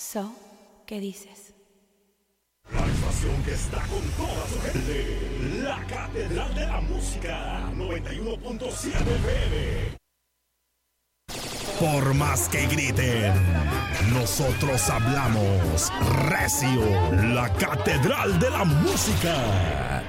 So, ¿qué dices? La estación que está con toda su gente, la Catedral de la Música, 91.7 FM. Por más que griten, nosotros hablamos recio, la Catedral de la Música.